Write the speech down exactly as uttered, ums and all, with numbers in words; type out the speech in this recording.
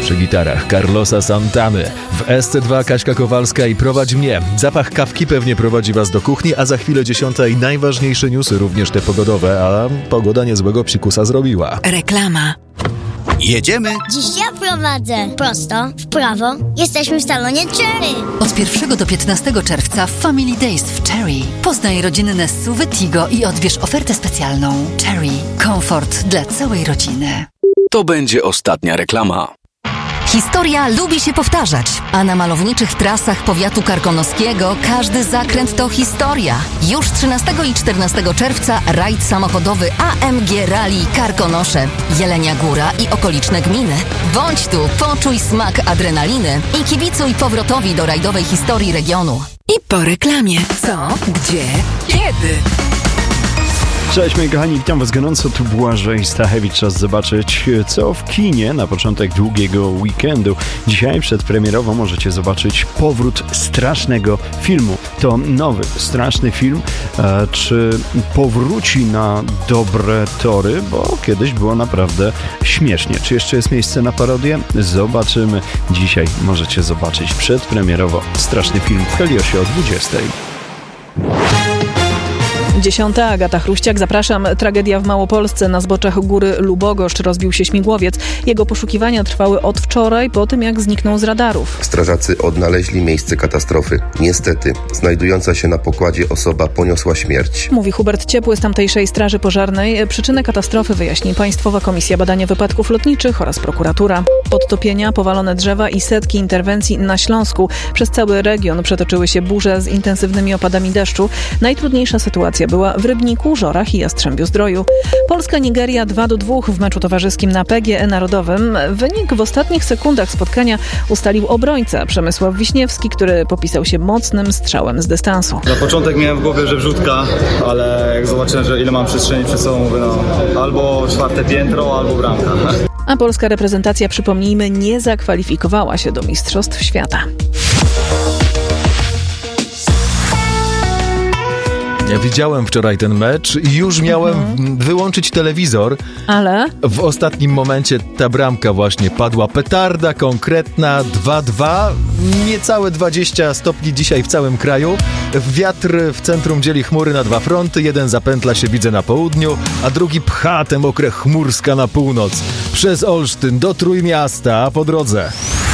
przy gitarach Carlosa Santany. W S C dwa Kaśka Kowalska i Prowadź mnie. Zapach kawki pewnie prowadzi was do kuchni, a za chwilę dziesiąta i najważniejsze newsy, również te pogodowe, a pogoda niezłego psikusa zrobiła. Reklama. Jedziemy! Dziś ja prowadzę. Prosto, w prawo. Jesteśmy w salonie Cherry. Od pierwszego do piętnastego czerwca Family Days w Cherry. Poznaj rodziny Nessu, Tigo i odbierz ofertę specjalną. Cherry. Komfort dla całej rodziny. To będzie ostatnia reklama. Historia lubi się powtarzać, a na malowniczych trasach powiatu karkonoskiego każdy zakręt to historia. Już trzynastego i czternastego czerwca rajd samochodowy A M G Rally Karkonosze, Jelenia Góra i okoliczne gminy. Bądź tu, poczuj smak adrenaliny i kibicuj powrotowi do rajdowej historii regionu. I po reklamie. Co? Gdzie? Kiedy? Cześć moi kochani, witam was gorąco, tu Błażej Stachewicz. Czas zobaczyć, co w kinie na początek długiego weekendu. Dzisiaj przedpremierowo możecie zobaczyć powrót strasznego filmu. To nowy, straszny film. E, czy powróci na dobre tory? Bo kiedyś było naprawdę śmiesznie. Czy jeszcze jest miejsce na parodię? Zobaczymy. Dzisiaj możecie zobaczyć przedpremierowo straszny film w Heliosie o dwudziestej. Dziesiąta, Agata Chruściak, zapraszam. Tragedia w Małopolsce. Na zboczach góry Lubogoszcz rozbił się śmigłowiec. Jego poszukiwania trwały od wczoraj, po tym jak zniknął z radarów. Strażacy odnaleźli miejsce katastrofy. Niestety, znajdująca się na pokładzie osoba poniosła śmierć. Mówi Hubert Ciepły z tamtejszej Straży Pożarnej. Przyczynę katastrofy wyjaśni Państwowa Komisja Badania Wypadków Lotniczych oraz prokuratura. Podtopienia, powalone drzewa i setki interwencji na Śląsku. Przez cały region przetoczyły się burze z intensywnymi opadami deszczu. Najtrudniejsza sytuacja była w Rybniku, Żorach i Jastrzębiu-Zdroju. Polska-Nigeria dwa do dwóch w meczu towarzyskim na P G E Narodowym. Wynik w ostatnich sekundach spotkania ustalił obrońca Przemysław Wiśniewski, który popisał się mocnym strzałem z dystansu. Na początek miałem w głowie, że wrzutka, ale jak zobaczyłem, że ile mam przestrzeni przed sobą, mówię, no albo czwarte piętro, albo bramka. A polska reprezentacja, przypomnijmy, nie zakwalifikowała się do Mistrzostw Świata. Ja widziałem wczoraj ten mecz i już miałem mhm. wyłączyć telewizor. Ale? W ostatnim momencie ta bramka właśnie padła. Petarda konkretna, dwa dwa. Niecałe dwadzieścia stopni dzisiaj w całym kraju. Wiatr w centrum dzieli chmury na dwa fronty. Jeden zapętla się, widzę, na południu, a drugi pcha tę mokrę chmurska na północ. Przez Olsztyn do Trójmiasta, a po drodze